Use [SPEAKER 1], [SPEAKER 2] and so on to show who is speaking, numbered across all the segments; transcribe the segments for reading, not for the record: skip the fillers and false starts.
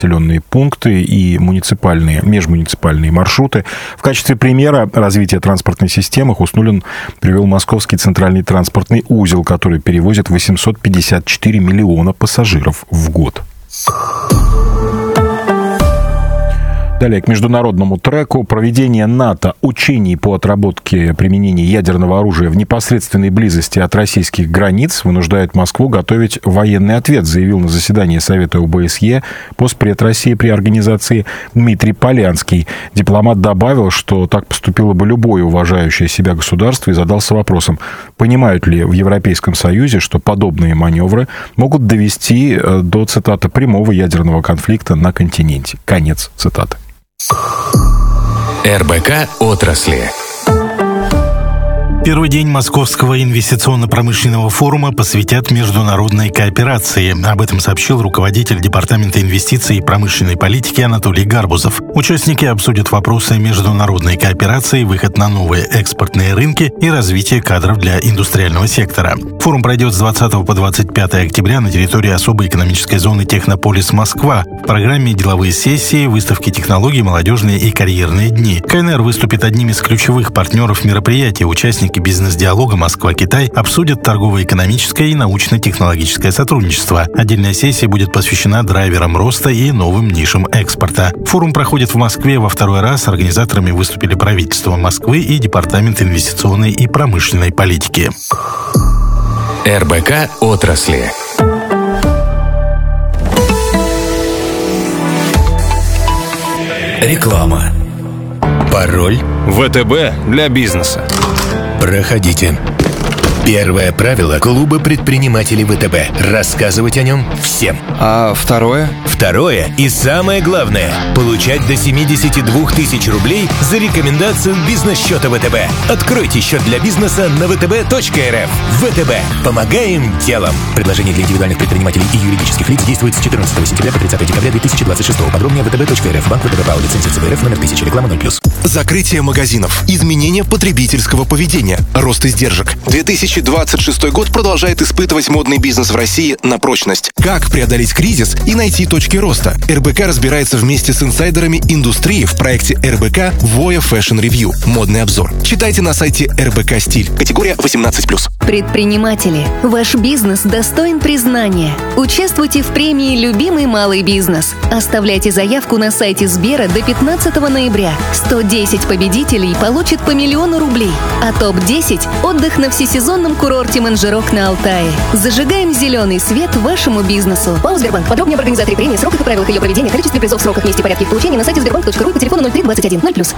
[SPEAKER 1] населенные пункты и межмуниципальные маршруты. В качестве примера развития транспортной системы Хуснуллин привел Московский центральный транспортный узел, который перевозит 854 миллиона пассажиров в год. Далее к международному треку. Проведение НАТО учений по отработке применения ядерного оружия в непосредственной близости от российских границ вынуждает Москву готовить военный ответ, заявил на заседании Совета ОБСЕ постпред России при организации Дмитрий Полянский. Дипломат добавил, что так поступило бы любое уважающее себя государство, и задался вопросом, понимают ли в Европейском Союзе, что подобные маневры могут довести до, цитата, прямого ядерного конфликта на континенте. Конец цитаты.
[SPEAKER 2] РБК отрасли.
[SPEAKER 3] Первый день Московского инвестиционно-промышленного форума посвятят международной кооперации. Об этом сообщил руководитель Департамента инвестиций и промышленной политики Анатолий Гарбузов. Участники обсудят вопросы международной кооперации, выход на новые экспортные рынки и развитие кадров для индустриального сектора. Форум пройдет с 20 по 25 октября на территории особой экономической зоны Технополис Москва. В программе деловые сессии, выставки технологий, молодежные и карьерные дни. КНР выступит одним из ключевых партнеров мероприятия. Участники бизнес-диалога Москва-Китай обсудят торгово-экономическое и научно-технологическое сотрудничество. Отдельная сессия будет посвящена драйверам роста и новым нишам экспорта. Форум проходит в Москве во второй раз. Организаторами выступили правительство Москвы и Департамент инвестиционной и промышленной политики.
[SPEAKER 2] РБК отрасли.
[SPEAKER 4] Реклама. Пароль
[SPEAKER 5] ВТБ для бизнеса.
[SPEAKER 4] Проходите. Первое правило клуба предпринимателей ВТБ – рассказывать о нем всем.
[SPEAKER 5] А второе?
[SPEAKER 4] Второе и самое главное – получать до 72 тысяч рублей за рекомендацию бизнес-счета ВТБ. Откройте счет для бизнеса на vtb.rf. ВТБ. Помогаем делом. Предложение для индивидуальных предпринимателей и юридических лиц действует с 14 сентября по 30 декабря 2026. Подробнее vtb.rf. Банк ВТБ ПАО. Лицензия ЦБРФ номер 1000. Реклама 0+.
[SPEAKER 6] Закрытие магазинов. Изменение потребительского поведения. Рост издержек. 2026 год продолжает испытывать модный бизнес в России на прочность. Как преодолеть кризис и найти точки роста? РБК разбирается вместе с инсайдерами индустрии в проекте РБК Voya Fashion Review. Модный обзор. Читайте на сайте РБК Стиль. Категория 18+.
[SPEAKER 7] Предприниматели, ваш бизнес достоин признания. Участвуйте в премии «Любимый малый бизнес». Оставляйте заявку на сайте Сбера до 15 ноября. 110 победителей получат по 1 000 000 рублей. А топ-10 – отдых на всесезонном курорте Манжирок на Алтае. Зажигаем зеленый свет вашему бизнесу. ПАО «Сбербанк». Подробнее об организаторе премии, сроках и правилах ее проведения, количестве призов, сроках, месте и порядке их получения на сайте sberbank.ru по телефону 03 21 0+.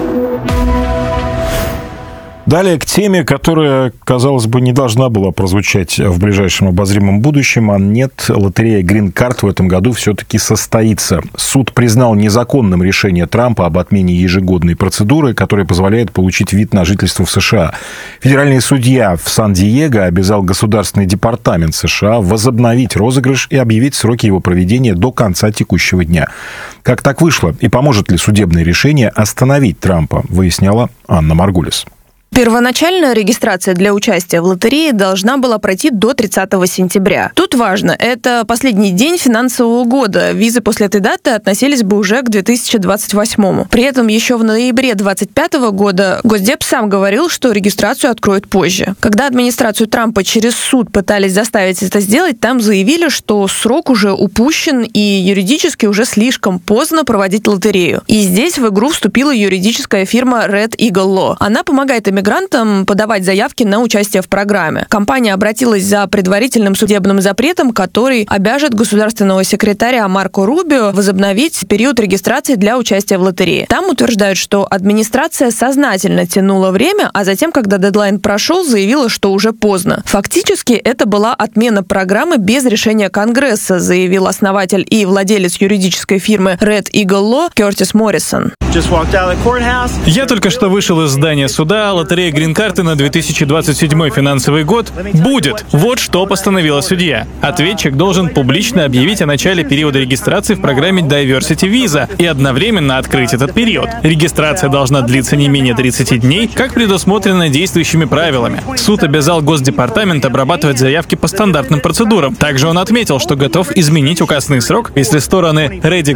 [SPEAKER 1] Далее к теме, которая, казалось бы, не должна была прозвучать в ближайшем обозримом будущем, а нет, лотерея Green Card в этом году все-таки состоится. Суд признал незаконным решение Трампа об отмене ежегодной процедуры, которая позволяет получить вид на жительство в США. Федеральный судья в Сан-Диего обязал Государственный департамент США возобновить розыгрыш и объявить сроки его проведения до конца текущего дня. Как так вышло и поможет ли судебное решение остановить Трампа, выясняла Анна Маргулис.
[SPEAKER 8] Первоначальная регистрация для участия в лотерее должна была пройти до 30 сентября. Тут важно, это последний день финансового года. Визы после этой даты относились бы уже к 2028. При этом еще в ноябре 2025 года Госдеп сам говорил, что регистрацию откроют позже. Когда администрацию Трампа через суд пытались заставить это сделать, там заявили, что срок уже упущен и юридически уже слишком поздно проводить лотерею. И здесь в игру вступила юридическая фирма Red Eagle Law. Она помогает иммигрантам подавать заявки на участие в программе. Компания обратилась за предварительным судебным запретом, который обяжет государственного секретаря Марко Рубио возобновить период регистрации для участия в лотерее. Там утверждают, что администрация сознательно тянула время, а затем, когда дедлайн прошел, заявила, что уже поздно. Фактически, это была отмена программы без решения Конгресса, заявил основатель и владелец юридической фирмы Red Eagle Law Кертис Моррисон.
[SPEAKER 9] Я только что вышел из здания суда, лотерея грин-карты на 2027 финансовый год будет. Вот что постановила судья. Ответчик должен публично объявить о начале периода регистрации в программе Diversity Visa и одновременно открыть этот период. Регистрация должна длиться не менее 30 дней, как предусмотрено действующими правилами. Суд обязал Госдепартамент обрабатывать заявки по стандартным процедурам. Также он отметил, что готов изменить указанный срок, если стороны Ready